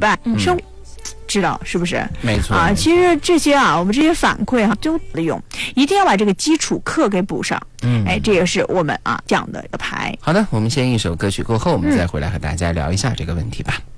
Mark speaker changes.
Speaker 1: 伴，知道是不是？
Speaker 2: 没错
Speaker 1: 啊，其实这些我们这些反馈都得用，一定要把这个基础课给补上。这也是我们讲的牌。
Speaker 2: 好的，我们先一首歌曲过后，我们再回来和大家聊一下这个问题吧。